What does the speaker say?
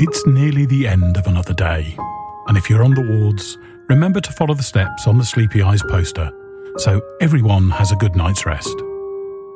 It's nearly the end of another day, and if you're on the wards, remember to follow the steps on the Sleepy Eyes poster so everyone has a good night's rest.